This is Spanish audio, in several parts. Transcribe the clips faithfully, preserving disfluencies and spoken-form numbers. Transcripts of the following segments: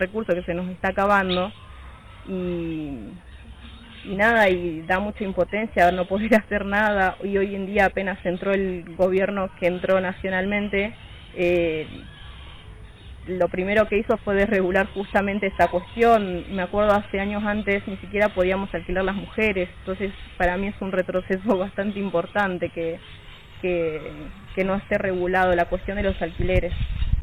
recurso que se nos está acabando y, y nada, y da mucha impotencia no poder hacer nada. Y hoy en día apenas entró el gobierno que entró nacionalmente, eh, lo primero que hizo fue desregular justamente esta cuestión. Me acuerdo hace años antes ni siquiera podíamos alquilar las mujeres, entonces para mí es un retroceso bastante importante que, que, que no esté regulado la cuestión de los alquileres.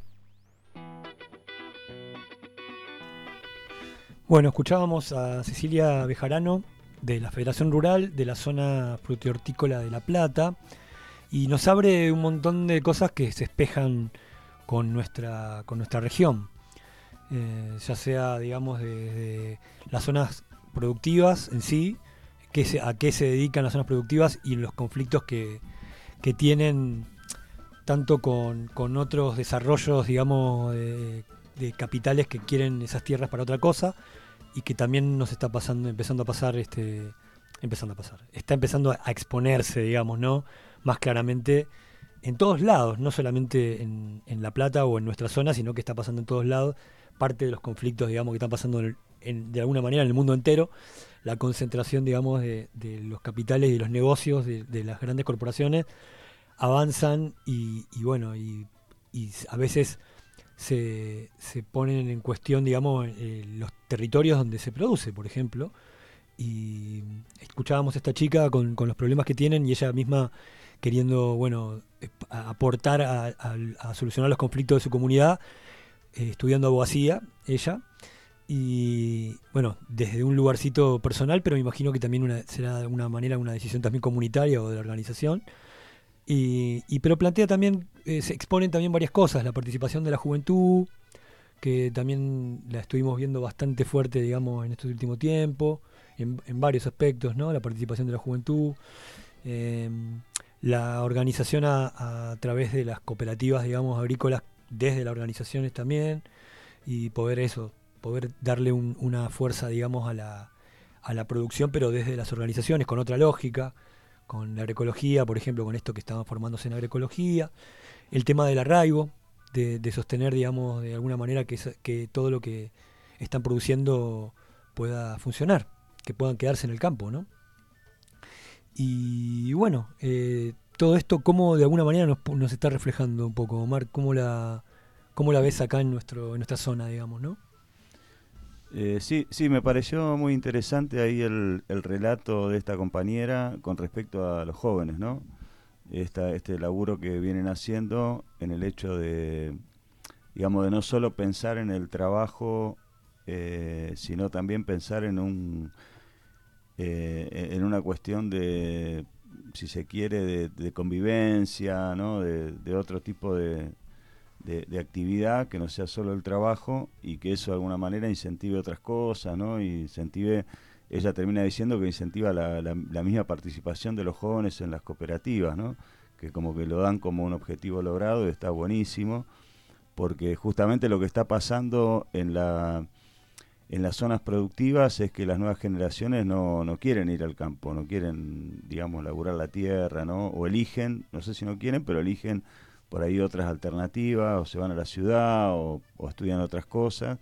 Bueno, escuchábamos a Cecilia Bejarano de la Federación Rural de la zona frutihortícola de La Plata y nos abre un montón de cosas que se espejan con nuestra, con nuestra región, eh, ya sea, digamos, de las zonas productivas en sí, que se, a qué se dedican las zonas productivas y los conflictos que, que tienen tanto con, con otros desarrollos, digamos, de, de capitales que quieren esas tierras para otra cosa y que también nos está pasando, empezando a pasar, este, empezando a pasar, está empezando a exponerse, digamos, ¿no? Más claramente en todos lados, no solamente en, en La Plata o en nuestra zona, sino que está pasando en todos lados. Parte de los conflictos, digamos, que están pasando en, en, de alguna manera en el mundo entero, la concentración, digamos, de, de los capitales y de los negocios de, de las grandes corporaciones avanzan y, y bueno, y, y a veces se, se ponen en cuestión, digamos, eh, los territorios donde se produce, por ejemplo. Y escuchábamos a esta chica con, con los problemas que tienen y ella misma queriendo, bueno, a aportar a, a, a solucionar los conflictos de su comunidad, eh, estudiando abogacía, ella. Y bueno, desde un lugarcito personal, pero me imagino que también una, será de alguna manera una decisión también comunitaria o de la organización. Y, y pero plantea también, eh, se exponen también varias cosas, la participación de la juventud, que también la estuvimos viendo bastante fuerte, digamos, en este último tiempo, en, en varios aspectos, ¿no? La participación de la juventud, eh, la organización a, a través de las cooperativas, digamos, agrícolas, desde las organizaciones también, y poder eso, poder darle un, una fuerza, digamos, a la, a la producción, pero desde las organizaciones, con otra lógica, con la agroecología, por ejemplo, con esto que estaban formándose en agroecología, el tema del arraigo, de, de sostener, digamos, de alguna manera que, que todo lo que están produciendo pueda funcionar, que puedan quedarse en el campo, ¿no? Y bueno, eh, todo esto, ¿cómo de alguna manera nos, nos está reflejando un poco, Omar? ¿Cómo la, cómo la ves acá en, nuestro, en nuestra zona, digamos, ¿no? Eh, sí, sí, me pareció muy interesante ahí el, el relato de esta compañera con respecto a los jóvenes, ¿no? Esta, este laburo que vienen haciendo en el hecho de, digamos, de no solo pensar en el trabajo, eh, sino también pensar en un eh, en una cuestión de, si se quiere, de, de convivencia, ¿no? De, de otro tipo de, de, de actividad que no sea solo el trabajo y que eso de alguna manera incentive otras cosas, ¿no? Y incentive, ella termina diciendo que incentiva la, la, la misma participación de los jóvenes en las cooperativas, ¿no? Que como que lo dan como un objetivo logrado y está buenísimo, porque justamente lo que está pasando en la en las zonas productivas es que las nuevas generaciones no, no quieren ir al campo, no quieren, digamos, laburar la tierra, ¿no? O eligen, no sé si no quieren, pero eligen por ahí otras alternativas, o se van a la ciudad, o, o estudian otras cosas.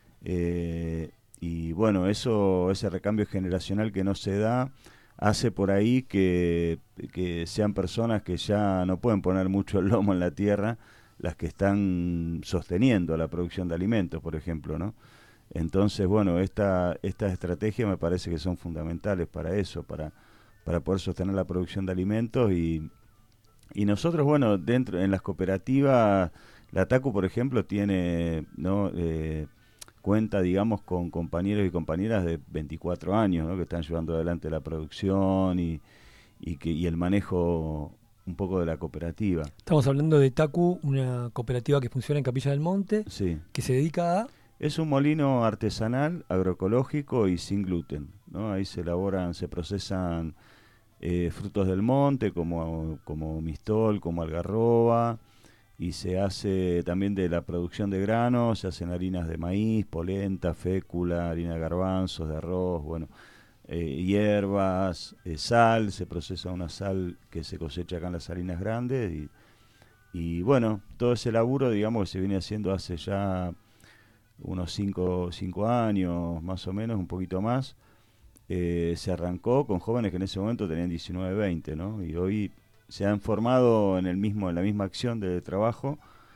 Eh, y bueno, eso, ese recambio generacional que no se da, hace por ahí que, que sean personas que ya no pueden poner mucho el lomo en la tierra, las que están sosteniendo la producción de alimentos, por ejemplo, ¿no? Entonces, bueno, esta, estas estrategias me parece que son fundamentales para eso, para, para poder sostener la producción de alimentos y, y nosotros, bueno, dentro en las cooperativas, la TACU, por ejemplo, tiene, ¿no? Eh, cuenta, digamos, con compañeros y compañeras de veinticuatro años, ¿no? Que están llevando adelante la producción y, y, que, y el manejo un poco de la cooperativa. Estamos hablando de TACU, una cooperativa que funciona en Capilla del Monte, Sí. que se dedica a... Es un molino artesanal, agroecológico y sin gluten, ¿no? Ahí se elaboran, se procesan eh, frutos del monte como, como mistol, como algarroba, y se hace también de la producción de granos, se hacen harinas de maíz, polenta, fécula, harina de garbanzos, de arroz, bueno, eh, hierbas, eh, sal, se procesa una sal que se cosecha acá en las harinas grandes, y, y bueno, todo ese laburo, digamos, que se viene haciendo hace ya unos cinco, cinco años más o menos, un poquito más, eh, se arrancó con jóvenes que en ese momento tenían diecinueve, veinte, ¿no? Y hoy se han formado en el mismo, en la misma acción de trabajo,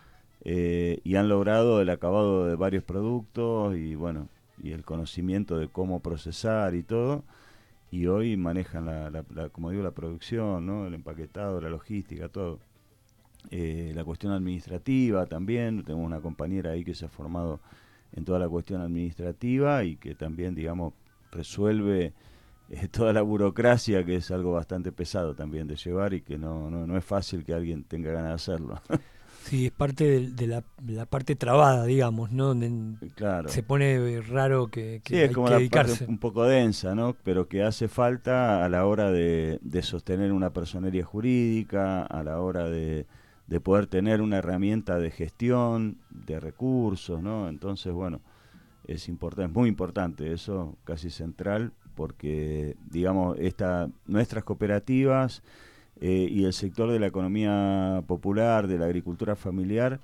eh, y han logrado el acabado de varios productos y bueno, y el conocimiento de cómo procesar y todo, y hoy manejan la, la, la como digo, la producción, ¿no? El empaquetado, la logística, todo. Eh, la cuestión administrativa también, tenemos una compañera ahí que se ha formado en toda la cuestión administrativa y que también, digamos, resuelve eh, toda la burocracia, que es algo bastante pesado también de llevar y que no, no, no es fácil que alguien tenga ganas de hacerlo. Sí, es parte de, de la, la parte trabada, digamos, ¿no? Donde Claro. se pone raro que, que Sí, es hay como que la dedicarse. parte un poco densa, ¿no? Pero que hace falta a la hora de, de sostener una personería jurídica, a la hora de, de poder tener una herramienta de gestión de recursos, ¿no? Entonces, bueno, es importante, es muy importante eso, casi central, porque, digamos, esta, nuestras cooperativas eh, y el sector de la economía popular, de la agricultura familiar,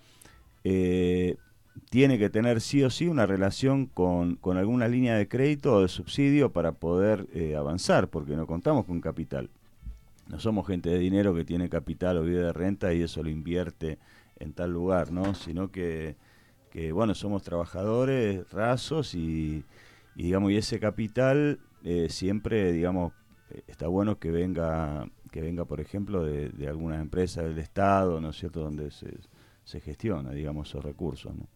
eh, tiene que tener sí o sí una relación con, con alguna línea de crédito o de subsidio para poder eh, avanzar, porque no contamos con capital. No somos gente de dinero que tiene capital o vive de renta y eso lo invierte en tal lugar, ¿no? Sino que, que bueno, somos trabajadores rasos y, y digamos, y ese capital eh, siempre, digamos, eh, está bueno que venga, que venga, por ejemplo, de, de algunas empresas del Estado, ¿no es cierto?, donde se, se gestiona, digamos, esos recursos, ¿no?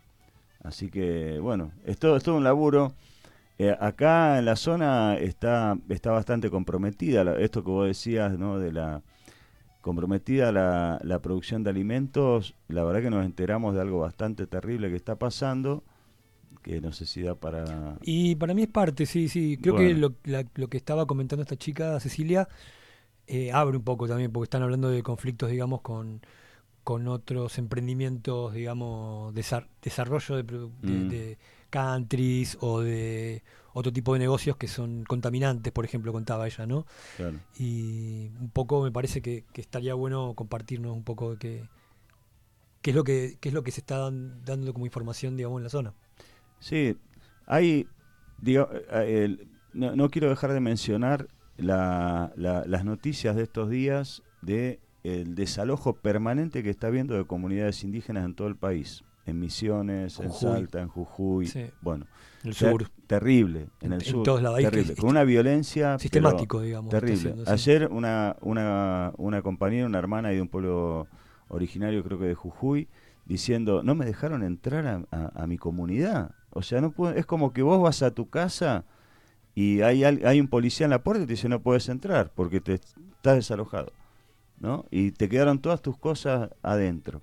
Así que, bueno, es todo, es todo un laburo. Eh, acá en la zona está, está bastante comprometida, la, esto que vos decías, ¿no? De la comprometida la, la producción de alimentos. La verdad que nos enteramos de algo bastante terrible que está pasando, que no sé si da para... Y para mí es parte, sí, sí. Creo que Bueno, lo, la- lo que estaba comentando esta chica, Cecilia, eh, abre un poco también, porque están hablando de conflictos, digamos, con, con otros emprendimientos, digamos, desar- desarrollo de, produ- de, mm, de countries o de otro tipo de negocios que son contaminantes, por ejemplo, contaba ella, ¿no? claro. Y un poco me parece que, que estaría bueno compartirnos un poco de qué, qué es lo que, qué es lo que se está dan- dando como información, digamos, en la zona. Sí, hay, digo, eh, el- no, no quiero dejar de mencionar la, la- las noticias de estos días de el desalojo permanente que está habiendo de comunidades indígenas en todo el país, en Misiones, en Jujuy, Salta, en Jujuy, sí, bueno, en el ter- sur, terrible, en en, el en sur, todos lados. Ahí que terrible, es con una violencia, pero sistemático, digamos, está terrible. haciendo, sí. Ayer una, una, una compañera, una hermana ahí de un pueblo originario, creo que de Jujuy, diciendo, no me dejaron entrar a, a- a mi comunidad. O sea, no puedo, es como que vos vas a tu casa y hay, al- hay un policía en la puerta y te dice no puedes entrar porque te estás desalojado, ¿no? Y te quedaron todas tus cosas adentro.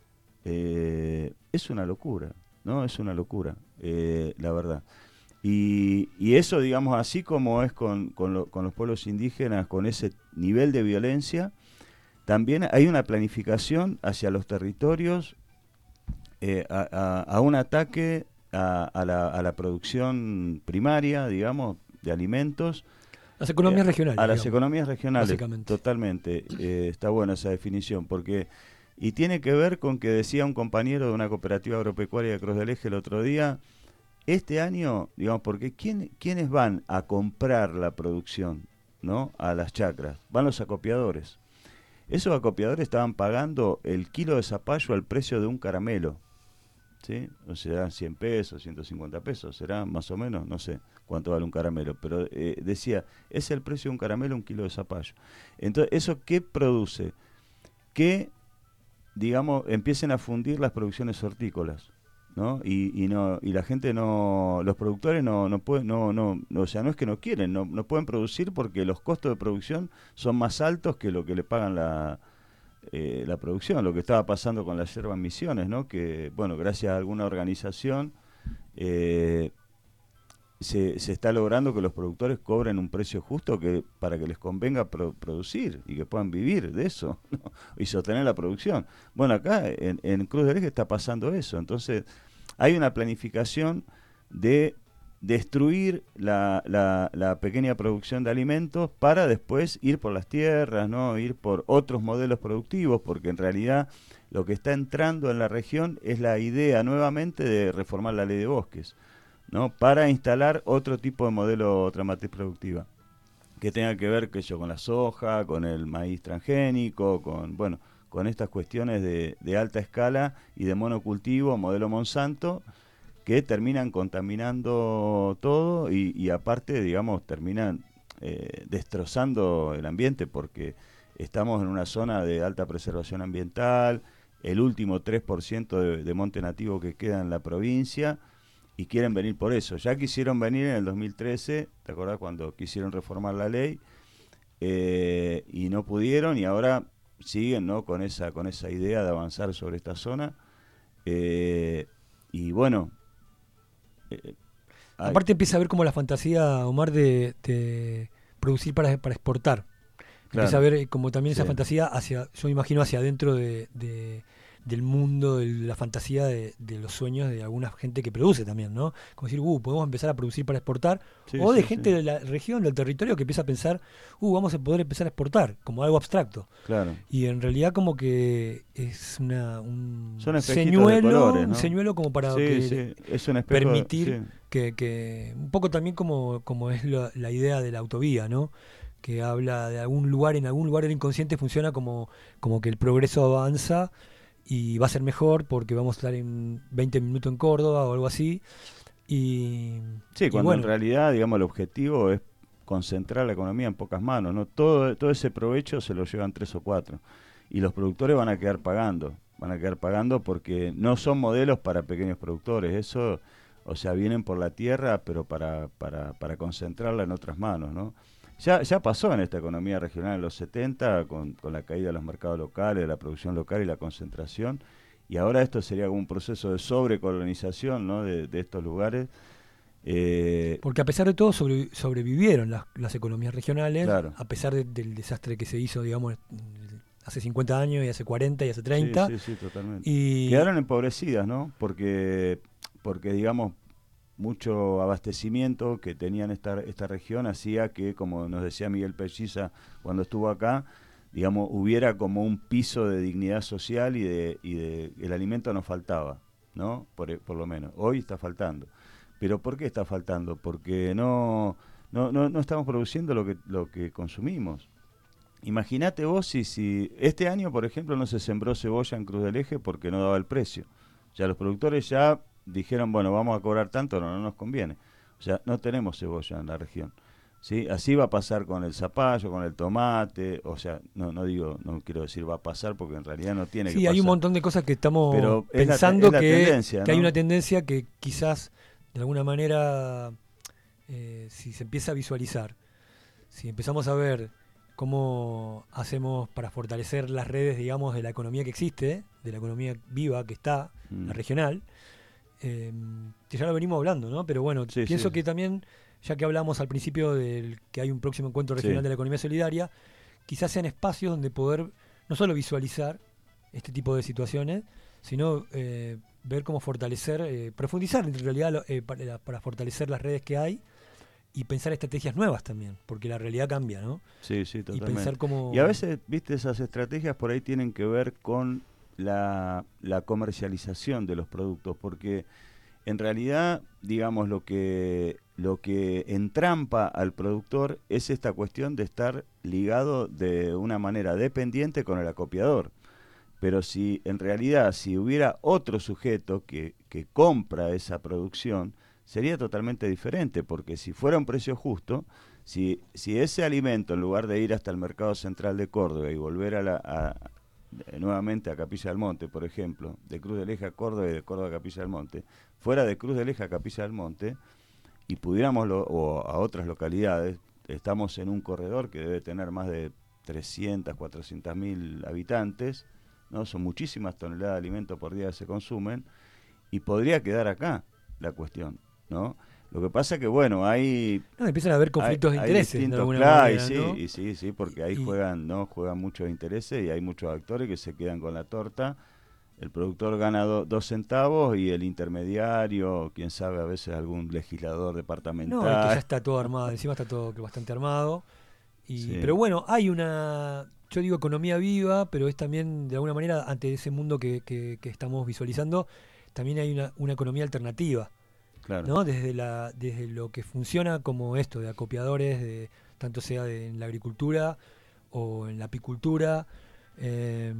Eh, es una locura, ¿no? Es una locura, eh, la verdad. Y, y eso, digamos, así como es con, con, lo- con los pueblos indígenas, con ese nivel de violencia, también hay una planificación hacia los territorios, eh, a, a- a un ataque a, a la, a la producción primaria, digamos, de alimentos, Las eh, economías a regionales, las digamos, economías regionales, básicamente. totalmente. Eh, está buena esa definición, porque y tiene que ver con que decía un compañero de una cooperativa agropecuaria de Cruz del Eje el otro día, este año, digamos, porque ¿quién, ¿quiénes van a comprar la producción, ¿no? A las chacras? Van los acopiadores. Esos acopiadores estaban pagando el kilo de zapallo al precio de un caramelo, ¿sí? O sea, cien pesos, ciento cincuenta pesos, será más o menos, no sé cuánto vale un caramelo, pero eh, decía, es el precio de un caramelo, un kilo de zapallo. Entonces, ¿eso qué produce? Que, digamos, empiecen a fundir las producciones hortícolas, ¿no? Y, y no y la gente no, los productores no no pueden, no no, no, o sea, no es que no quieren, no, no pueden producir porque los costos de producción son más altos que lo que le pagan la eh, la producción, lo que estaba pasando con la yerba en Misiones, ¿no? Que, bueno, gracias a alguna organización eh, se, se está logrando que los productores cobren un precio justo que para que les convenga pro- producir y que puedan vivir de eso, ¿no? Y sostener la producción. Bueno, acá en, en Cruz del Eje está pasando eso, entonces hay una planificación de destruir la, la, la pequeña producción de alimentos para después ir por las tierras, ¿no? Ir por otros modelos productivos, porque en realidad lo que está entrando en la región es la idea nuevamente de reformar la ley de bosques, ¿no? Para instalar otro tipo de modelo, otra matriz productiva, que tenga que ver, que yo, con la soja, con el maíz transgénico, con, bueno, con estas cuestiones de, de alta escala y de monocultivo, modelo Monsanto, que terminan contaminando todo y, y aparte, digamos, terminan eh, destrozando el ambiente, porque estamos en una zona de alta preservación ambiental, el último tres por ciento de, de monte nativo que queda en la provincia, y quieren venir por eso. Ya quisieron venir en el dos mil trece, ¿te acordás cuando quisieron reformar la ley? Eh, y no pudieron, y ahora siguen, ¿no?, con esa, con esa idea de avanzar sobre esta zona. Eh, y bueno... Eh, Aparte empieza a ver como la fantasía, Omar, de, de producir para, para exportar. Claro. Empieza a ver como también esa sí. fantasía hacia, yo me imagino, hacia adentro de, de, del mundo, de la fantasía de, de los sueños de alguna gente que produce también, ¿no? Como decir, uh, podemos empezar a producir para exportar, sí, o de sí, gente sí. de la región, del territorio, que empieza a pensar, uh, vamos a poder empezar a exportar, como algo abstracto. Claro. Y en realidad como que es una, un señuelo, colores, ¿no? Un señuelo como para sí, que sí. Es un espejo, permitir sí. que, que, un poco también como, como es la, la idea de la autovía, ¿no? Que habla de algún lugar, en algún lugar el inconsciente funciona como, como que el progreso avanza y va a ser mejor porque vamos a estar en veinte minutos en Córdoba o algo así. Y, sí, y cuando bueno. en realidad, digamos, el objetivo es concentrar la economía en pocas manos, ¿no? Todo, todo ese provecho se lo llevan tres o cuatro. Y los productores van a quedar pagando, van a quedar pagando porque no son modelos para pequeños productores. Eso, o sea, vienen por la tierra, pero para, para, para concentrarla en otras manos, ¿no? Ya, ya pasó en esta economía regional en los setenta, con, con la caída de los mercados locales, de la producción local y la concentración, y ahora esto sería como un proceso de sobrecolonización, ¿no?, de, de estos lugares. Eh, Porque a pesar de todo sobre, sobrevivieron las, las economías regionales, claro. a pesar de, del desastre que se hizo, digamos, hace cincuenta años y hace cuarenta y hace treinta. Sí, sí, sí, totalmente. Y quedaron empobrecidas, ¿no? Porque, porque digamos, mucho abastecimiento que tenían esta, esta región hacía que, como nos decía Miguel Pelliza cuando estuvo acá, digamos, hubiera como un piso de dignidad social y de, y de el alimento no faltaba, ¿no? Por, por lo menos. Hoy está faltando. ¿Pero por qué está faltando? Porque no, no, no, no estamos produciendo lo que, lo que consumimos. Imagínate vos si, si este año, por ejemplo, no se sembró cebolla en Cruz del Eje porque no daba el precio. Ya los productores ya dijeron, bueno, vamos a cobrar tanto, no, no nos conviene. O sea, no tenemos cebolla en la región, ¿sí? Así va a pasar con el zapallo, con el tomate, o sea, no no digo, no quiero decir va a pasar porque en realidad no tiene sí, que pasar. Sí, hay un montón de cosas que estamos Pero pensando es la, es la que, tendencia, que ¿no? hay una tendencia que quizás de alguna manera, eh, si se empieza a visualizar, si empezamos a ver cómo hacemos para fortalecer las redes, digamos, de la economía que existe, de la economía viva que está, mm. la regional, eh, que ya lo venimos hablando, ¿no? Pero bueno, sí, pienso sí. que también, ya que hablamos al principio del que hay un próximo encuentro regional sí. de la economía solidaria, quizás sean espacios donde poder no solo visualizar este tipo de situaciones, sino eh, ver cómo fortalecer, eh, profundizar en realidad eh, para, para fortalecer las redes que hay y pensar estrategias nuevas también, porque la realidad cambia, ¿no? Sí, sí, totalmente. Y pensar cómo... Y a veces, viste, esas estrategias por ahí tienen que ver con la, la comercialización de los productos, porque en realidad, digamos, lo que, lo que entrampa al productor es esta cuestión de estar ligado de una manera dependiente con el acopiador. Pero si en realidad, si hubiera otro sujeto que, que compra esa producción, sería totalmente diferente, porque si fuera un precio justo, si, si ese alimento, en lugar de ir hasta el mercado central de Córdoba y volver a la, a, nuevamente a Capilla del Monte, por ejemplo, de Cruz del Eje a Córdoba y de Córdoba a Capilla del Monte, fuera de Cruz del Eje a Capilla del Monte, y pudiéramos, lo, o a otras localidades, estamos en un corredor que debe tener más de trescientos, cuatrocientos mil habitantes, ¿no? Son muchísimas toneladas de alimento por día que se consumen, y podría quedar acá la cuestión, ¿no? Lo que pasa que, bueno, hay... No, empiezan a haber conflictos hay, de intereses, hay de alguna claro, manera, y sí, ¿no? y sí, sí, porque ahí y... juegan, ¿no? Juegan muchos intereses y hay muchos actores que se quedan con la torta el productor gana do, dos centavos y el intermediario, quién sabe, a veces algún legislador departamental. No, es que ya está todo armado, encima está todo bastante armado. Y, Sí. Pero bueno, hay una, yo digo economía viva, pero es también de alguna manera, ante ese mundo que, que, que estamos visualizando, también hay una, una economía alternativa, Claro. ¿no? Desde, la, desde lo que funciona como esto, de acopiadores, de, tanto sea de, en la agricultura o en la apicultura, eh,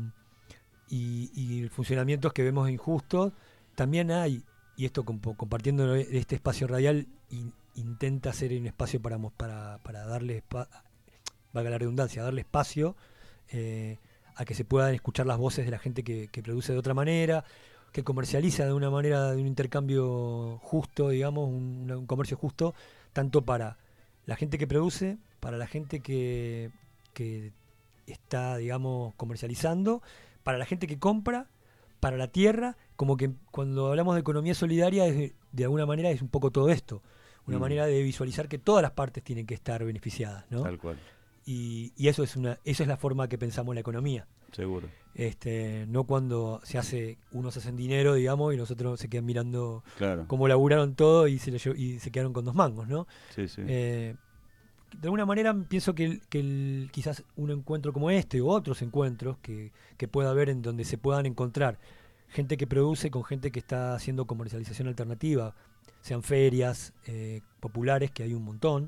y, y funcionamientos que vemos injustos, también hay, y esto comp- compartiendo este espacio radial, in- intenta ser un espacio para, mos- para, para darle, espa- valga la redundancia, darle espacio eh, a que se puedan escuchar las voces de la gente que, que produce de otra manera, que comercializa de una manera, de un intercambio justo, digamos, un, un comercio justo, tanto para la gente que produce, para la gente que, que está, digamos, comercializando, para la gente que compra, para la tierra, como que cuando hablamos de economía solidaria, es de, de alguna manera es un poco todo esto, una Mm. manera de visualizar que todas las partes tienen que estar beneficiadas, ¿no? Tal cual, Y, y eso es una, eso es la forma que pensamos la economía. seguro. Este, no cuando se hace, unos hacen dinero, digamos, y nosotros se quedan mirando Claro. cómo laburaron todo y se, lo lle- y se quedaron con dos mangos, ¿no? Sí, sí. Eh, de alguna manera pienso que, el- que el- quizás un encuentro como este o otros encuentros que, que pueda haber en donde se puedan encontrar gente que produce con gente que está haciendo comercialización alternativa, sean ferias eh, populares, que hay un montón,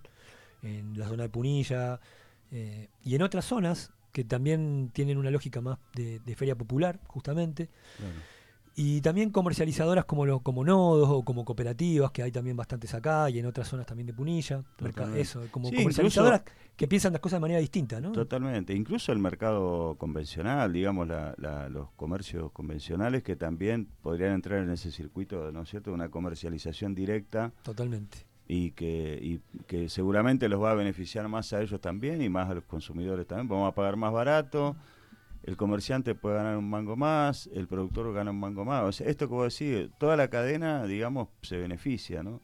en la zona de Punilla, eh, y en otras zonas que también tienen una lógica más de, de feria popular, justamente, Claro. y también comercializadoras como, los, como nodos o como cooperativas, que hay también bastantes acá y en otras zonas también de Punilla. Merca- Totalmente. eso, como Sí, comercializadoras incluso- que piensan las cosas de manera distinta, ¿no? Totalmente. Incluso el mercado convencional, digamos, la, la- los comercios convencionales que también podrían entrar en ese circuito, ¿no es cierto?, de una comercialización directa Totalmente. y que, y que seguramente los va a beneficiar más a ellos también y más a los consumidores también. Vamos a pagar más barato, el comerciante puede ganar un mango más, el productor gana un mango más. O sea, esto que vos decís, toda la cadena, digamos, se beneficia, ¿no?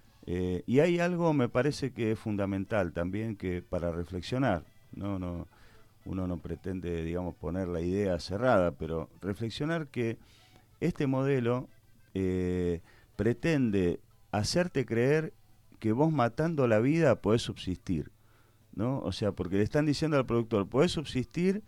Eh, y hay algo, me parece que es fundamental también que para reflexionar, no, no, uno no pretende, digamos, poner la idea cerrada, pero reflexionar que este modelo eh, pretende hacerte creer que vos matando la vida podés subsistir, ¿no? O sea, porque le están diciendo al productor, podés subsistir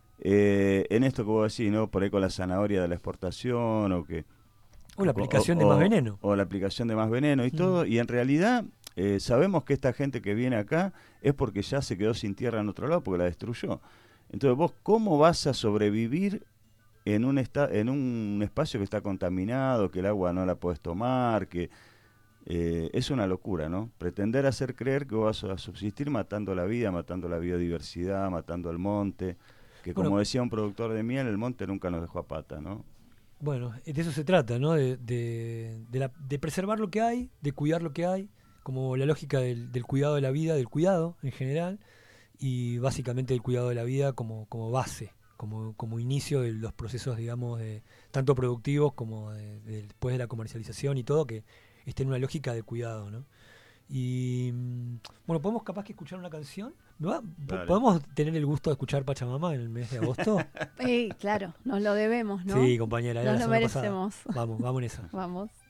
eh, en esto que vos decís, ¿no? Por ahí con la zanahoria de la exportación o que... O la o- aplicación o- de más o- veneno. O la aplicación de más veneno y Mm. todo, y en realidad eh, sabemos que esta gente que viene acá es porque ya se quedó sin tierra en otro lado, porque la destruyó. Entonces vos, ¿cómo vas a sobrevivir en un, esta, en un espacio que está contaminado, que el agua no la podés tomar, que... Eh, es una locura, ¿no? Pretender hacer creer que vas a subsistir matando la vida, matando la biodiversidad, matando el monte, que Bueno. como decía un productor de miel, el monte nunca nos dejó a pata, ¿no? Bueno, de eso se trata, ¿no? De, de, de, la- de preservar lo que hay, de cuidar lo que hay, como la lógica del, del cuidado de la vida, del cuidado en general, y básicamente el cuidado de la vida como, como base, como, como inicio de los procesos, digamos, de tanto productivos como de, de después de la comercialización y todo, que esté en una lógica de cuidado, ¿no? Y mm, bueno, ¿podemos capaz que escuchar una canción? ¿No va- po- Dale. ¿Podemos tener el gusto de escuchar Pachamama en el mes de agosto? Eh, claro, nos lo debemos, ¿no? Sí, compañera, era Nos la lo semana pasada. merecemos. Vamos, vamos en esa. Vamos.